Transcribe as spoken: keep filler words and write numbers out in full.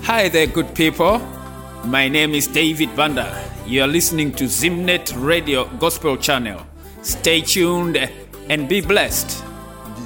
Hi there, good people. My name is David Banda. You are listening to Zimnet Radio Gospel Channel. Stay tuned and be blessed.